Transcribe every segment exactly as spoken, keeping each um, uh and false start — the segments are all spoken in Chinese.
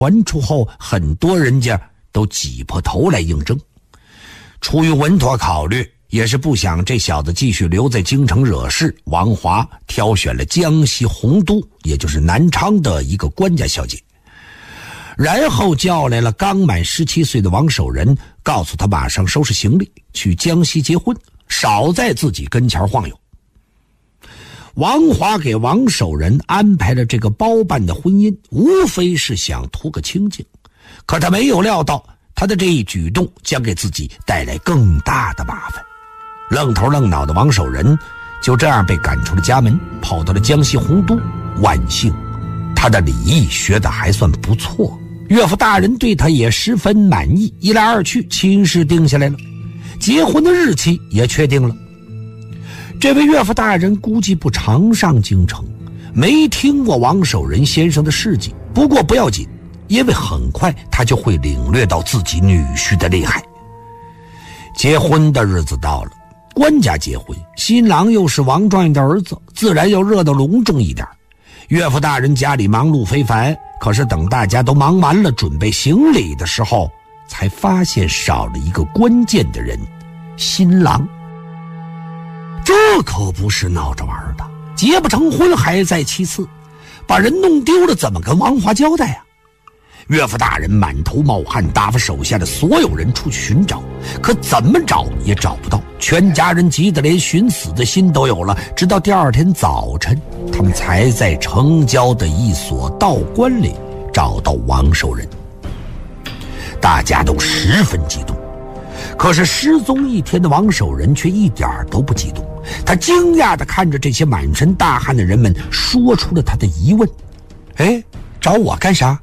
传出后，很多人家都挤破头来应征。出于稳妥考虑，也是不想这小子继续留在京城惹事，王华挑选了江西洪都，也就是南昌的一个官家小姐，然后叫来了刚满十七岁的王守仁，告诉他马上收拾行李去江西结婚，少在自己跟前晃悠。王华给王守仁安排了这个包办的婚姻，无非是想图个清静，可他没有料到他的这一举动将给自己带来更大的麻烦。愣头愣脑的王守仁就这样被赶出了家门，跑到了江西洪都。万幸他的礼仪学得还算不错，岳父大人对他也十分满意，一来二去亲事定下来了，结婚的日期也确定了。这位岳父大人估计不常上京城，没听过王守仁先生的事迹，不过不要紧，因为很快他就会领略到自己女婿的厉害。结婚的日子到了，官家结婚，新郎又是王状元的儿子，自然要热闹隆重一点。岳父大人家里忙碌非凡，可是等大家都忙完了准备行礼的时候，才发现少了一个关键的人，新郎。这可不是闹着玩的，结不成婚还在其次，把人弄丢了怎么跟王华交代啊？岳父大人满头冒汗，打发手下的所有人出去寻找，可怎么找也找不到，全家人急得连寻死的心都有了。直到第二天早晨，他们才在城郊的一所道观里找到王守仁。大家都十分激动，可是失踪一天的王守仁却一点都不激动。他惊讶地看着这些满身大汗的人们，说出了他的疑问：哎，找我干啥？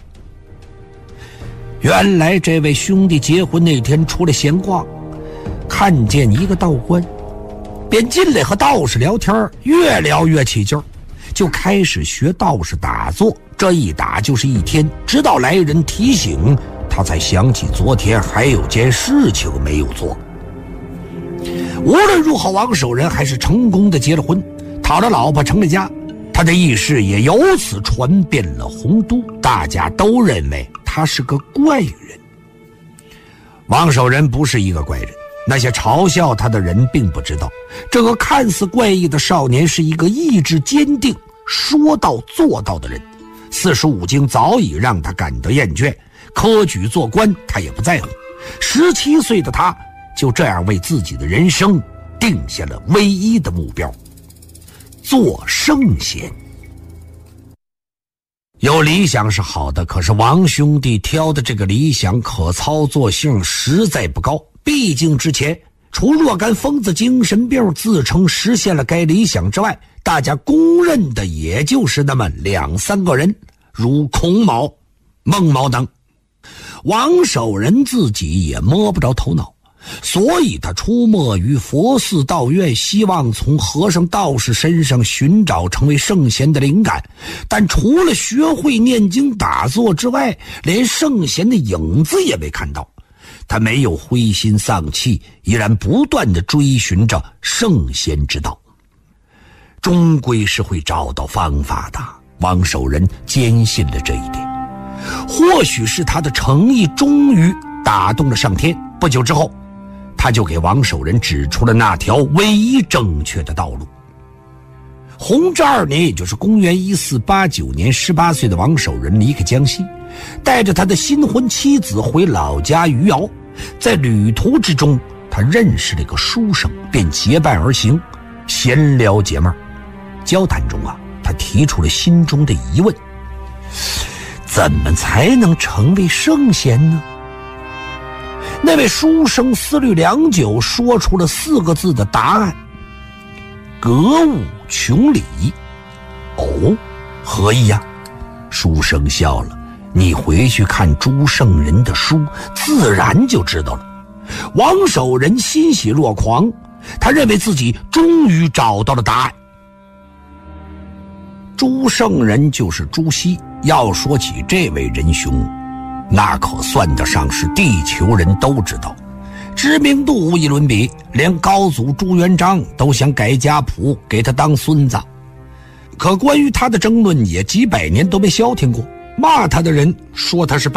原来这位兄弟结婚那天出来闲逛，看见一个道观，便进来和道士聊天，越聊越起劲儿，就开始学道士打坐，这一打就是一天，直到来人提醒，他才想起昨天还有件事情没有做。无论如何，王守仁还是成功的结了婚，讨了老婆，成了家，他的轶事也由此传遍了洪都，大家都认为他是个怪人。王守仁不是一个怪人，那些嘲笑他的人并不知道，这个看似怪异的少年是一个意志坚定、说到做到的人。四书五经早已让他感到厌倦，科举做官他也不在乎。十七岁的他就这样为自己的人生定下了唯一的目标：做圣贤。有理想是好的，可是王兄弟挑的这个理想可操作性实在不高。毕竟之前除若干疯子精神病自称实现了该理想之外，大家公认的也就是那么两三个人，如孔某、孟某等。王守仁自己也摸不着头脑，所以他出没于佛寺道院，希望从和尚道士身上寻找成为圣贤的灵感，但除了学会念经打坐之外，连圣贤的影子也没看到。他没有灰心丧气，依然不断地追寻着圣贤之道，终归是会找到方法的。王守仁坚信了这一点，或许是他的诚意终于打动了上天。不久之后，他就给王守仁指出了那条唯一正确的道路。弘治二年，也就是公元一四八九年，十八岁的王守仁离开江西，带着他的新婚妻子回老家余姚。在旅途之中，他认识了一个书生，便结伴而行，闲聊解闷。交谈中啊，他提出了心中的疑问：怎么才能成为圣贤呢？那位书生思虑良久，说出了四个字的答案：格物穷理。哦，何意呀？书生笑了，你回去看朱圣人的书，自然就知道了。王守仁欣喜若狂，他认为自己终于找到了答案。朱圣人就是朱熹，要说起这位仁兄，那可算得上是地球人都知道，知名度无以伦比，连高祖朱元璋都想改家谱给他当孙子。可关于他的争论也几百年都没消停过。 骂他的人说他是